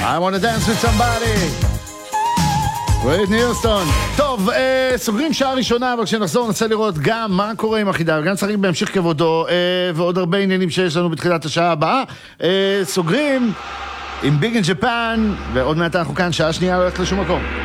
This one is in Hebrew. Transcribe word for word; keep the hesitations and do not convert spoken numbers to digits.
I want to dance with somebody. וויטני יוסטון. טוב, אה, סוגרים שעה ראשונה, אבל כשנחזור ננסה לראות גם מה קורה עם החידה, וגם צריך בהמשך כבודו, אה, ועוד הרבה עניינים שיש לנו בתחילת השעה הבאה. אה, סוגרים עם ביג אין ג'פן, ועוד מעט אנחנו כאן, שעה שנייה הולכת לשום מקום.